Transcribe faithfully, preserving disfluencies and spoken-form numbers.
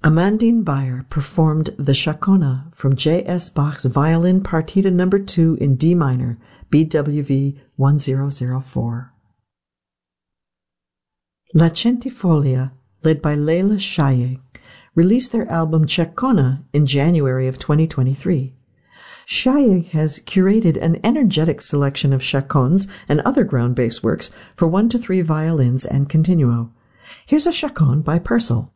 Amandine Bayer performed the Chaconne from J S Bach's Violin Partita number two in D minor, B W V one zero zero four. La Centifolia, led by Leila Chaillet, released their album Chaconne in January of twenty twenty-three. Chaillet has curated an energetic selection of chaconnes and other ground bass works for one to three violins and continuo. Here's a chaconne by Purcell.